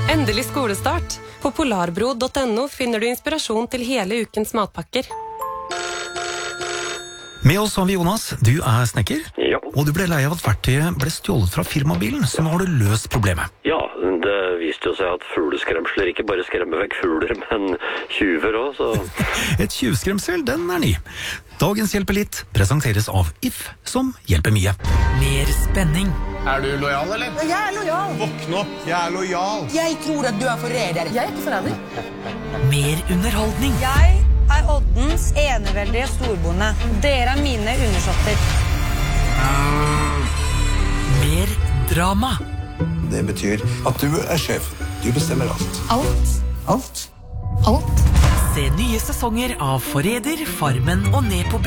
Endelig skolestart. På polarbro.no finner du inspirasjon til hele ukens matpakker. Med oss har vi Jonas. Du snekker. Ja. Og du ble lei av at verktøyet ble stjålet fra firmabilen, så nå har du løst problemet. Ja, det viste jo seg at fugleskremsler ikke bare skremmer vekk fugler, men tjuver også, så... Et tjuvskremsel, den ny. Dagens Hjelper litt presenteres av If, som hjelper mye. Mer spenning. Du lojal, eller? Jeg lojal. Våkn opp, jeg lojal. Jeg tror at du forræder. Jeg ikke forræder. Mer underholdning. Jeg Oddens eneveldige storbonde. Dere mine undersåtter. Mer drama. Det betyr at du sjef. Du bestemmer alt. Alt. Alt? Alt. Se nye sesonger av Forræder, Farmen og Ned på